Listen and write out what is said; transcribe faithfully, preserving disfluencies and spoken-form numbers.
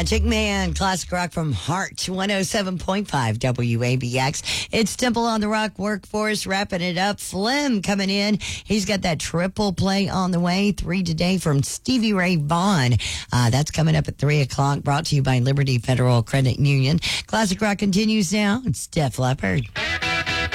Magic Man, classic rock from Heart, one oh seven point five W A B X. It's Temple on the Rock Workforce wrapping it up. Flem coming in. He's got that triple play on the way. Three today from Stevie Ray Vaughan. Uh, that's coming up at three o'clock, brought to you by Liberty Federal Credit Union. Classic rock continues now. It's Def Leppard.